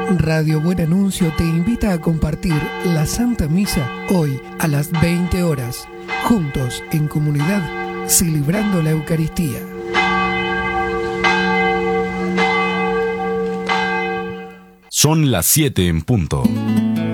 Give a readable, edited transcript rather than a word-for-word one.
Radio Buen Anuncio te invita a compartir la Santa Misa hoy a las 20 horas, juntos en comunidad, celebrando la Eucaristía. Son las 7 en punto.